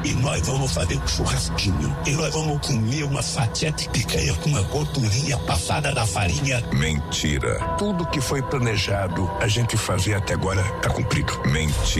E nós vamos fazer um churrasquinho. E nós vamos comer uma fatia de picanha com uma gordurinha passada na farinha. Mentira. Tudo que foi planejado a gente fazer até agora tá cumprido. Mentira.